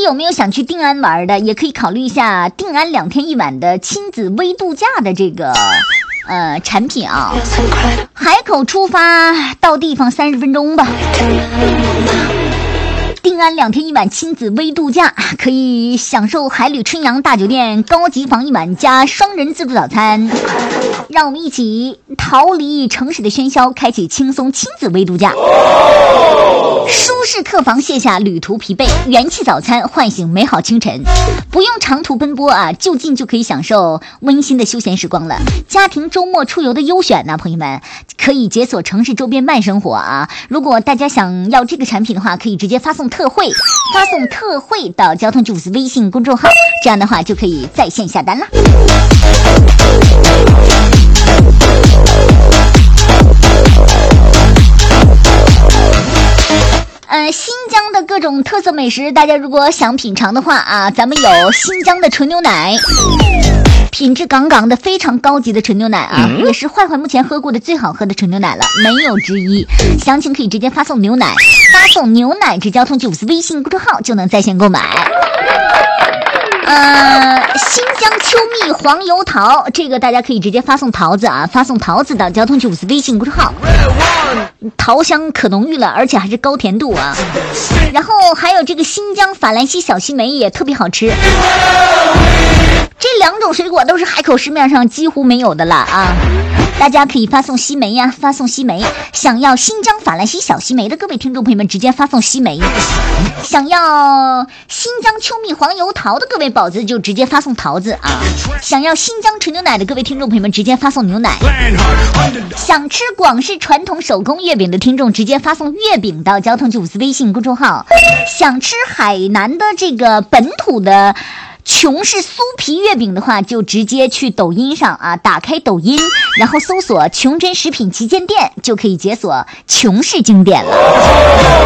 有没有想去定安玩的，也可以考虑一下定安2天1晚的亲子微度假的这个产品啊。海口出发到地方30分钟吧。定安2天1晚亲子微度假，可以享受海旅春阳大酒店高级房1晚加双人自助早餐。让我们一起逃离城市的喧嚣，开启轻松亲子微度假。舒适客房卸下旅途疲惫，元气早餐唤醒美好清晨。不用长途奔波啊，就近就可以享受温馨的休闲时光了。家庭周末出游的优选呢，朋友们可以解锁城市周边慢生活啊。如果大家想要这个产品的话，可以直接发送特惠到交通954微信公众号，这样的话就可以在线下单了。新疆的各种特色美食，大家如果想品尝的话啊，咱们有新疆的纯牛奶，品质杠杠的，非常高级的纯牛奶啊，也是坏坏目前喝过的最好喝的纯牛奶了，没有之一。详情可以直接发送牛奶至交通954微信公众号就能在线购买。新疆秋蜜黄油桃，这个大家可以直接发送桃子啊，发送桃子到交通954微信公众号，桃香可浓郁了，而且还是高甜度啊。然后还有这个新疆法兰西小西梅也特别好吃。这2种水果都是海口市面上几乎没有的了啊。大家可以发送西梅呀，发送西梅。想要新疆法兰西小西梅的各位听众朋友们，直接发送西梅。想要新疆秋蜜黄油桃的各位宝子就直接发送桃子啊。想要新疆纯牛奶的各位听众朋友们，直接发送牛奶。想吃广式传统手工月饼的听众，直接发送月饼到交通954微信公众号。想吃海南的这个本土的琼氏酥皮月饼的话，就直接去抖音上啊，打开抖音，然后搜索琼珍食品旗舰店，就可以解锁琼氏经典了。